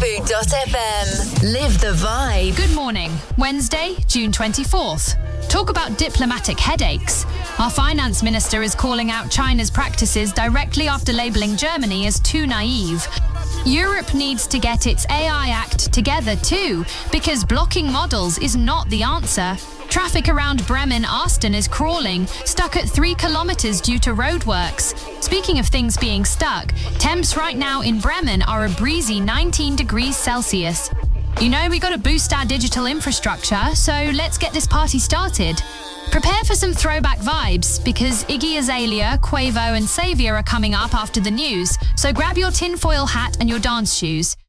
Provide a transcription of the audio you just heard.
Zoo.fm. Live the vibe. Good morning. Wednesday, June 24th. Talk about diplomatic headaches. Our finance minister is calling out China's practices directly after labelling Germany as too naive. Europe needs to get its AI act together too, because blocking models is not the answer. Traffic around Bremen-Arsten is crawling, stuck at 3 kilometres due to roadworks. Speaking of things being stuck, temps right now in Bremen are a breezy 19 degrees Celsius. You know, we got to boost our digital infrastructure, so let's get this party started. Prepare for some throwback vibes, because Iggy Azalea, Quavo and Saviour are coming up after the news, so grab your tinfoil hat and your dance shoes.